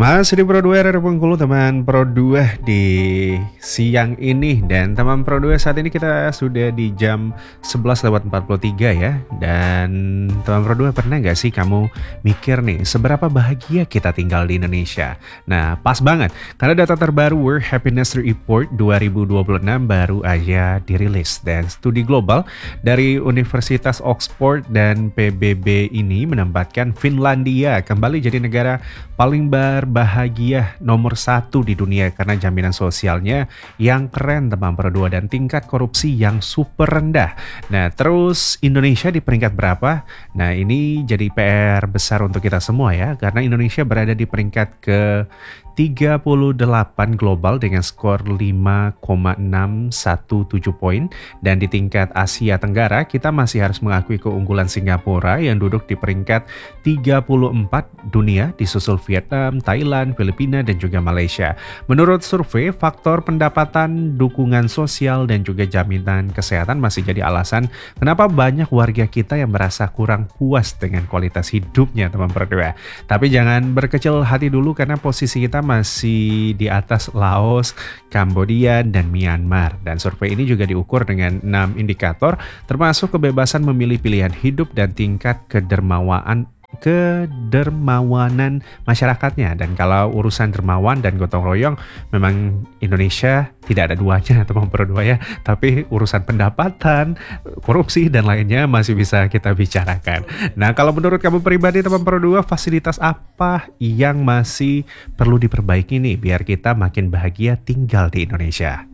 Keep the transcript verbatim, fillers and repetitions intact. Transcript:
Masih di Pro dua R R Bengkulu, teman Pro dua di siang ini. Dan teman Pro dua, saat ini kita sudah di jam sebelas lewat empat puluh tiga ya. Dan teman Pro dua, pernah gak sih kamu mikir nih, seberapa bahagia kita tinggal di Indonesia? Nah, pas banget, karena data terbaru World Happiness Report dua ribu dua puluh enam baru aja dirilis. Dan studi global dari Universitas Oxford dan P B B ini menempatkan Finlandia kembali jadi negara paling berbahagia nomor satu di dunia karena jaminan sosialnya yang keren, teman Pro dua, dan tingkat korupsi yang super rendah. Nah, terus Indonesia di peringkat berapa? Nah, ini jadi P R besar untuk kita semua ya, karena Indonesia berada di peringkat ke tiga puluh delapan global dengan skor lima koma enam satu tujuh poin, dan di tingkat Asia Tenggara kita masih harus mengakui keunggulan Singapura yang duduk di peringkat tiga puluh empat dunia, disusul Vietnam, Thailand, Filipina, dan juga Malaysia. Menurut survei, faktor pendapatan, dukungan sosial, dan juga jaminan kesehatan masih jadi alasan kenapa banyak warga kita yang merasa kurang puas dengan kualitas hidupnya, teman Pro dua. Tapi jangan berkecil hati dulu karena posisi kita masih di atas Laos, Kambodia, dan Myanmar. Dan survei ini juga diukur dengan enam indikator, termasuk kebebasan memilih pilihan hidup dan tingkat kedermawaan kedermawanan masyarakatnya. Dan kalau urusan dermawan dan gotong royong, memang Indonesia tidak ada duanya, teman Pro dua ya. Tapi urusan pendapatan, korupsi, dan lainnya masih bisa kita bicarakan. Nah, kalau menurut kamu pribadi, teman Pro dua, fasilitas apa yang masih perlu diperbaiki nih biar kita makin bahagia tinggal di Indonesia?